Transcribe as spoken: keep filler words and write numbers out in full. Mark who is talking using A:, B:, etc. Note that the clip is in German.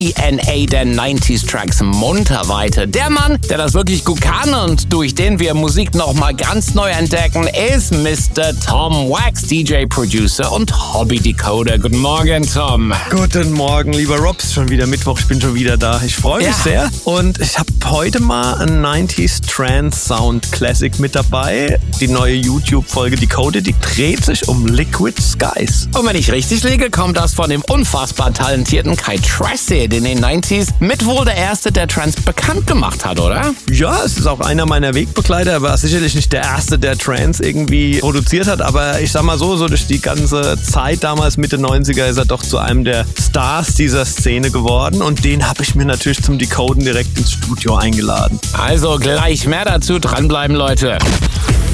A: D N A der neunziger Tracks munter weiter. Der Mann, der das wirklich gut kann und durch den wir Musik nochmal ganz neu entdecken, ist Mister Tom Wax, D J, Producer und Hobby-Decoder. Guten Morgen, Tom.
B: Guten Morgen, lieber Robs. Schon wieder Mittwoch, ich bin schon wieder da. Ich freue mich
A: Ja.
B: sehr. Und ich habe heute mal einen neunziger Trance Sound Classic mit dabei. Die neue YouTube-Folge Decoded, die dreht sich um Liquid Skies.
A: Und wenn ich richtig liege, kommt das von dem unfassbar talentierten Kai Tracy, den in den neunzigern mit wohl der erste, der Trance bekannt gemacht hat, oder?
B: Ja, es ist auch einer meiner Wegbegleiter. Er war sicherlich nicht der erste, der Trance irgendwie produziert hat. Aber ich sag mal so, so durch die ganze Zeit damals, Mitte neunziger, ist er doch zu einem der Stars dieser Szene geworden. Und den habe ich mir natürlich zum Decoden direkt ins Studio eingeladen.
A: Also gleich mehr dazu. Dranbleiben, Leute.